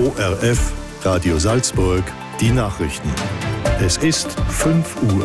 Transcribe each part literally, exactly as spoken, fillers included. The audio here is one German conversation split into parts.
O R F, Radio Salzburg, die Nachrichten. Es ist fünf Uhr.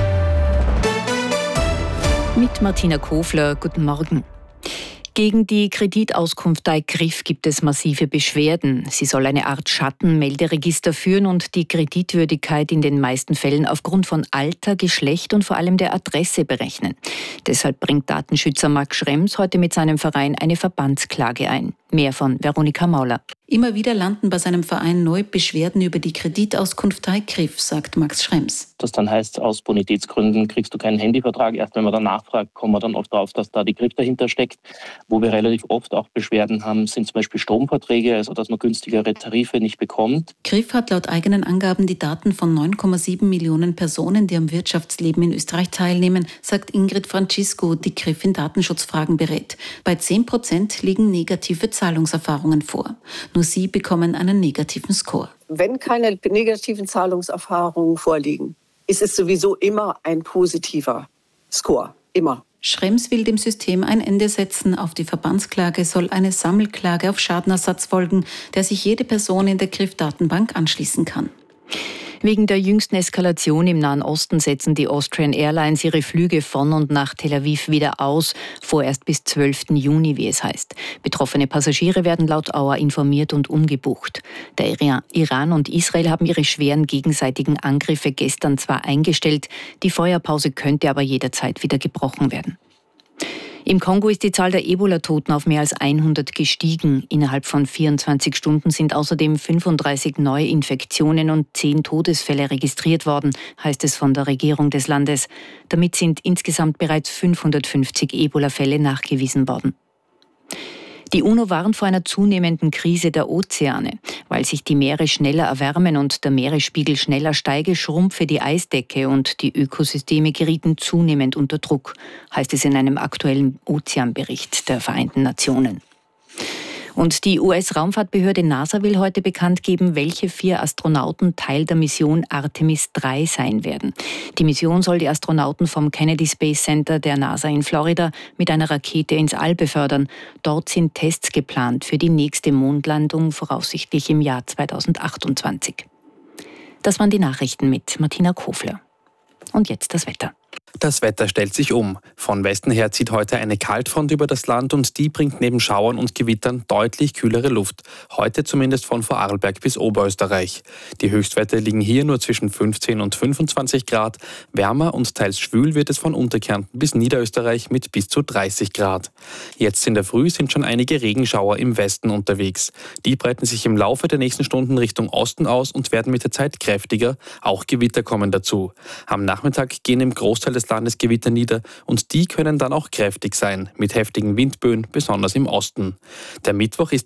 Mit Martina Kofler, guten Morgen. Gegen die Kreditauskunftei K R I F gibt es massive Beschwerden. Sie soll eine Art Schattenmelderegister führen und die Kreditwürdigkeit in den meisten Fällen aufgrund von Alter, Geschlecht und vor allem der Adresse berechnen. Deshalb bringt Datenschützer Max Schrems heute mit seinem Verein eine Verbandsklage ein. Mehr von Veronika Mauler. Immer wieder landen bei seinem Verein neu Beschwerden über die Kreditauskunftei K R I F, sagt Max Schrems. Das dann heißt, aus Bonitätsgründen kriegst du keinen Handyvertrag. Erst wenn man dann nachfragt, kommen wir dann oft drauf, dass da die K R I F dahinter steckt. Wo wir relativ oft auch Beschwerden haben, sind zum Beispiel Stromverträge, also dass man günstigere Tarife nicht bekommt. K R I F hat laut eigenen Angaben die Daten von neun Komma sieben Millionen Personen, die am Wirtschaftsleben in Österreich teilnehmen, sagt Ingrid Francisco, die K R I F in Datenschutzfragen berät. Bei zehn Prozent liegen negative Zahlungserfahrungen vor. Nur sie bekommen einen negativen Score. Wenn keine negativen Zahlungserfahrungen vorliegen, ist es sowieso immer ein positiver Score. Immer. Schrems will dem System ein Ende setzen. Auf die Verbandsklage soll eine Sammelklage auf Schadenersatz folgen, der sich jede Person in der K R I F-Datenbank anschließen kann. Wegen der jüngsten Eskalation im Nahen Osten setzen die Austrian Airlines ihre Flüge von und nach Tel Aviv wieder aus, vorerst bis zwölften Juni, wie es heißt. Betroffene Passagiere werden laut A U A informiert und umgebucht. Der Iran und Israel haben ihre schweren gegenseitigen Angriffe gestern zwar eingestellt, die Feuerpause könnte aber jederzeit wieder gebrochen werden. Im Kongo ist die Zahl der Ebola-Toten auf mehr als hundert gestiegen. Innerhalb von vierundzwanzig Stunden sind außerdem fünfunddreißig Neuinfektionen und zehn Todesfälle registriert worden, heißt es von der Regierung des Landes. Damit sind insgesamt bereits fünfhundertfünfzig Ebola-Fälle nachgewiesen worden. Die UNO warnt vor einer zunehmenden Krise der Ozeane. Weil sich die Meere schneller erwärmen und der Meeresspiegel schneller steige, schrumpfe die Eisdecke und die Ökosysteme gerieten zunehmend unter Druck, heißt es in einem aktuellen Ozeanbericht der Vereinten Nationen. Und die U S-Raumfahrtbehörde NASA will heute bekannt geben, welche vier Astronauten Teil der Mission Artemis drei sein werden. Die Mission soll die Astronauten vom Kennedy Space Center der NASA in Florida mit einer Rakete ins All befördern. Dort sind Tests geplant für die nächste Mondlandung, voraussichtlich im Jahr zweitausendachtundzwanzig. Das waren die Nachrichten mit Martina Kofler. Und jetzt das Wetter. Das Wetter stellt sich um. Von Westen her zieht heute eine Kaltfront über das Land und die bringt neben Schauern und Gewittern deutlich kühlere Luft. Heute zumindest von Vorarlberg bis Oberösterreich. Die Höchstwerte liegen hier nur zwischen fünfzehn und fünfundzwanzig Grad. Wärmer und teils schwül wird es von Unterkärnten bis Niederösterreich mit bis zu dreißig Grad. Jetzt in der Früh sind schon einige Regenschauer im Westen unterwegs. Die breiten sich im Laufe der nächsten Stunden Richtung Osten aus und werden mit der Zeit kräftiger. Auch Gewitter kommen dazu. Am Nachmittag gehen im Großteil des Landes Gewitter nieder und die können dann auch kräftig sein, mit heftigen Windböen, besonders im Osten. Der Mittwoch ist